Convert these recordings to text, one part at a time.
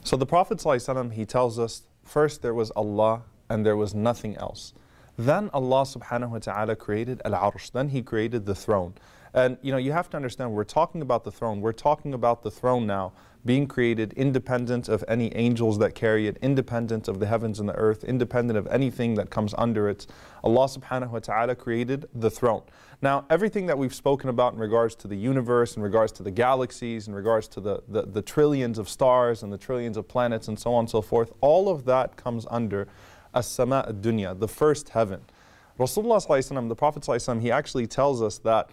So the Prophet ﷺ, he tells us, first there was Allah and there was nothing else. Then Allah subhanahu wa ta'ala created Al-Arsh. Then He created the throne. And you have to understand, we're talking about the throne. We're talking about the throne now being created independent of any angels that carry it, independent of the heavens and the earth, independent of anything that comes under it. Allah subhanahu wa ta'ala created the throne. Now, everything that we've spoken about in regards to the universe, in regards to the galaxies, in regards to the trillions of stars and the trillions of planets and so on and so forth, all of that comes under as-sama ad-dunya, the first heaven. Rasulullah sallallahu alaihi wasallam, the Prophet sallallahu alaihi wasallam, he actually tells us that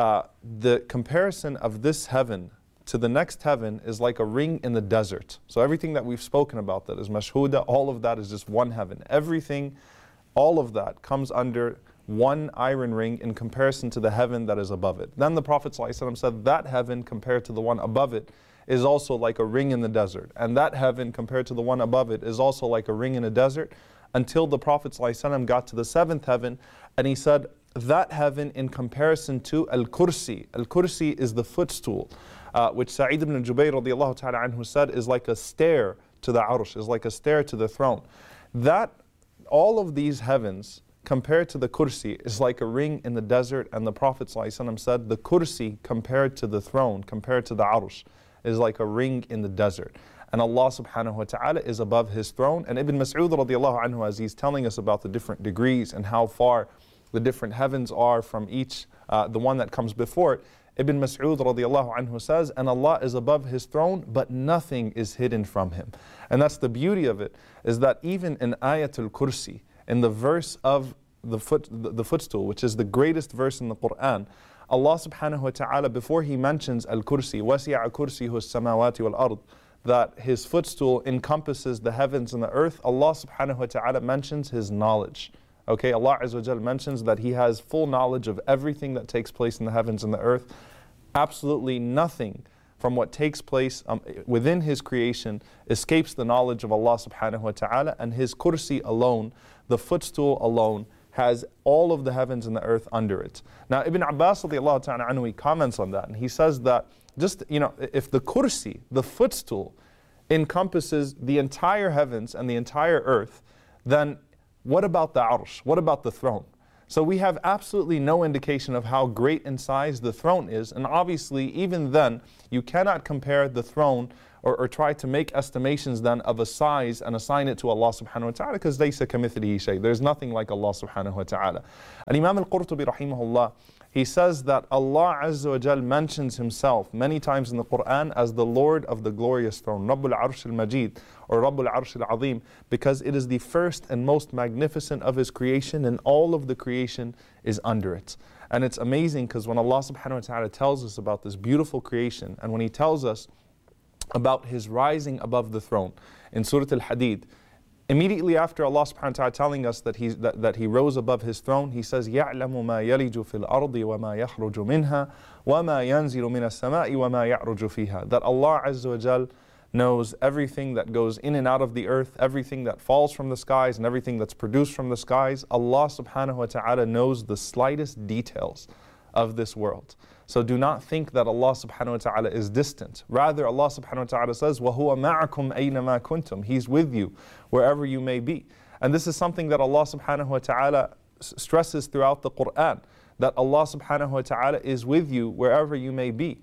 the comparison of this heaven to the next heaven is like a ring in the desert. So everything that we've spoken about that is mashhuda, all of that is just one heaven. Everything, all of that comes under one iron ring in comparison to the heaven that is above it. Then the Prophet ﷺ said that heaven compared to the one above it is also like a ring in the desert. And that heaven compared to the one above it is also like a ring in a desert, until the Prophet ﷺ got to the seventh heaven, and he said that heaven in comparison to Al-Kursi. Al-Kursi is the footstool, which Sa'id ibn Jubayr radiallahu ta'ala anhu said is like a stair to the Arsh, is like a stair to the throne. That all of these heavens compared to the Kursi is like a ring in the desert, and the Prophet ﷺ said the Kursi compared to the throne, compared to the Arsh, is like a ring in the desert. And Allah subhanahu wa ta'ala is above His throne. And Ibn Mas'ud radiallahu anhu, as he's telling us about the different degrees and how far the different heavens are from each, the one that comes before it, Ibn Mas'ud radiallahu anhu says, and Allah is above His throne, but nothing is hidden from Him. And that's the beauty of it, is that even in Ayatul Kursi, in the verse of the footstool, which is the greatest verse in the Quran, Allah subhanahu wa ta'ala, before He mentions Al-Kursi, وَسِعَ كُرْسِيهُ السَّمَاوَاتِ وَالْأَرْضِ, that His footstool encompasses the heavens and the earth, Allah subhanahu wa ta'ala mentions His knowledge. Okay, Allah Azza wa Jal mentions that He has full knowledge of everything that takes place in the heavens and the earth. Absolutely nothing from what takes place within His creation escapes the knowledge of Allah subhanahu wa ta'ala, and His kursi alone, the footstool alone, has all of the heavens and the earth under it. Now Ibn Abbas radiallahu ta'ala anhu, he comments on that, and he says that just, if the kursi, the footstool, encompasses the entire heavens and the entire earth, then what about the arsh? What about the throne? So we have absolutely no indication of how great in size the throne is, and obviously even then you cannot compare the throne or try to make estimations then of a size and assign it to Allah subhanahu wa ta'ala, because laysa kamithlihi shay. There's nothing like Allah subhanahu wa ta'ala. And Imam al-Qurtubi rahimahullah, he says that Allah Azza wa Jal mentions Himself many times in the Quran as the Lord of the glorious throne, Rabbul Arsh al-Majid, or Rabbul Arsh al-Azim, because it is the first and most magnificent of His creation, and all of the creation is under it. And it's amazing, because when Allah subhanahu wa ta'ala tells us about this beautiful creation, and when He tells us about His rising above the throne in Surah Al-Hadid, immediately after Allah subhanahu wa ta'ala telling us that He rose above His throne, He says, يَعْلَمُ مَا يَلِجُ فِي الْأَرْضِ وَمَا يَخْرُجُ مِنْهَا وَمَا يَنْزِلُ مِنَ السَّمَاءِ وَمَا يَعْرُجُ فِيهَا. That Allah Azza wa Jal knows everything that goes in and out of the earth, everything that falls from the skies, and everything that's produced from the skies. Allah subhanahu wa ta'ala knows the slightest details of this world. So do not think that Allah subhanahu wa ta'ala is distant. Rather, Allah subhanahu wa ta'ala says, وَهُوَ مَعَكُمْ أَيْنَمَا كُنْتُمْ. He's with you wherever you may be. And this is something that Allah subhanahu wa ta'ala stresses throughout the Quran, that Allah subhanahu wa ta'ala is with you wherever you may be.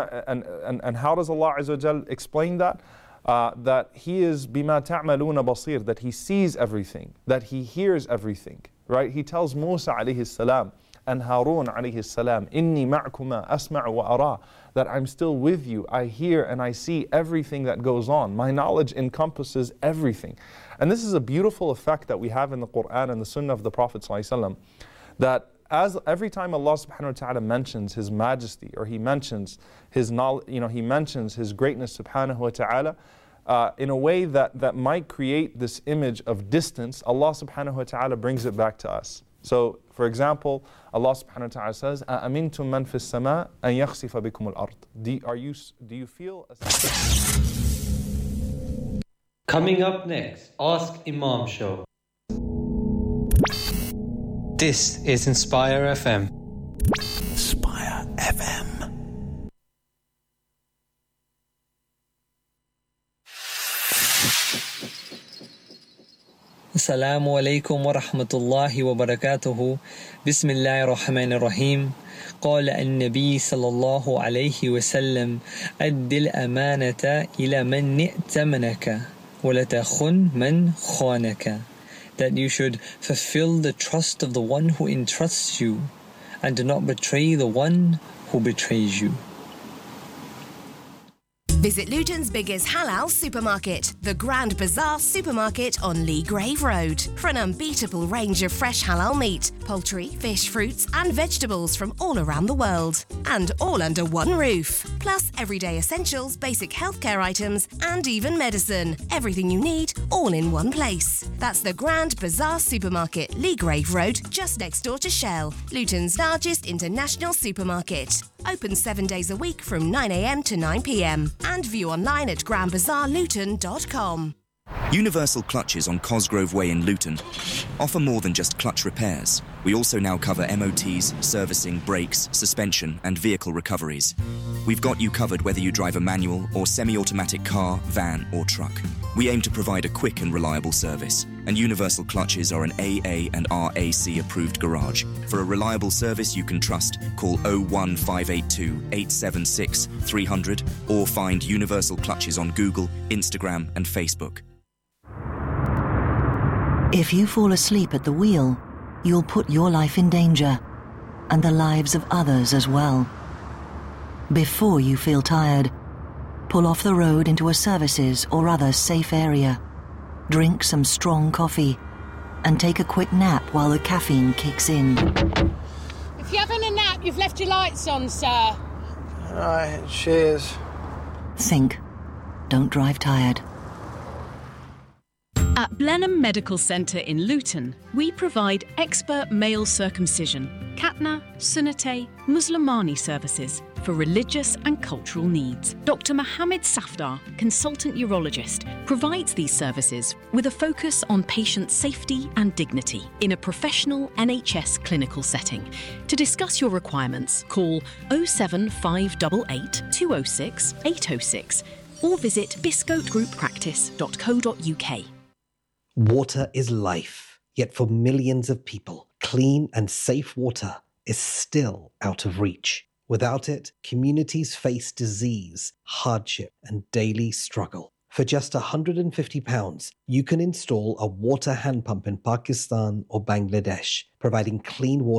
And how does Allah Azza wa Jal explain that? That He is بِمَا تَعْمَلُونَ بَصِيرٌ, that He sees everything, that He hears everything. Right? He tells Musa alayhi salam and Harun alayhi salam, إِنِّي مَعْكُمَا أَسْمَعُ وَأَرَى, that I'm still with you, I hear and I see everything that goes on. My knowledge encompasses everything. And this is a beautiful effect that we have in the Quran and the Sunnah of the Prophet ﷺ, that as every time Allah subhanahu wa ta'ala mentions His majesty, or He mentions His knowledge, He mentions His greatness subhanahu wa ta'ala, in a way that might create this image of distance, Allah subhanahu wa ta'ala brings it back to us. So, for example, Allah subhanahu wa ta'ala says, أَأَمِنْتُم مَّن فِي السَّمَاءِ أَن يَخْسِفَ بِكُمُ الْأَرْضِ. Do you feel... Coming up next, Ask Imam Show. This is Inspire FM. Inspire FM. السلام عليكم ورحمة الله وبركاته. بسم الله الرحمن الرحيم. قال النبي صلى الله عليه وسلم: أد الأمانة إلى من ائتمنك ولا تخن من خانك. That you should fulfill the trust of the one who entrusts you and do not betray the one who betrays you. Visit Luton's biggest halal supermarket, the Grand Bazaar Supermarket on Lee Grave Road, for an unbeatable range of fresh halal meat, poultry, fish, fruits and vegetables from all around the world. And all under one roof. Plus everyday essentials, basic healthcare items and even medicine. Everything you need, all in one place. That's the Grand Bazaar Supermarket, Lee Grave Road, just next door to Shell, Luton's largest international supermarket. Open 7 days a week from 9 a.m. to 9 p.m. and view online at grandbazaarluton.com. Universal Clutches on Cosgrove Way in Luton offer more than just clutch repairs. We also now cover MOTs, servicing, brakes, suspension and vehicle recoveries. We've got you covered whether you drive a manual or semi-automatic car, van or truck. We aim to provide a quick and reliable service, and Universal Clutches are an AA and RAC approved garage. For a reliable service you can trust, call 01582 876 300 or find Universal Clutches on Google, Instagram and Facebook. If you fall asleep at the wheel, you'll put your life in danger, and the lives of others as well. Before you feel tired, pull off the road into a services or other safe area. Drink some strong coffee, and take a quick nap while the caffeine kicks in. If you're having a nap, you've left your lights on, sir. All right, cheers. Think. Don't drive tired. At Blenheim Medical Centre in Luton, we provide expert male circumcision, Khatna, Sunnate, Muslimani services for religious and cultural needs. Dr. Mohammed Safdar, consultant urologist, provides these services with a focus on patient safety and dignity in a professional NHS clinical setting. To discuss your requirements, call 07588 206 806 or visit biscoatgrouppractice.co.uk. Water is life, yet for millions of people, clean and safe water is still out of reach. Without it, communities face disease, hardship, and daily struggle. For just £150, you can install a water hand pump in Pakistan or Bangladesh, providing clean water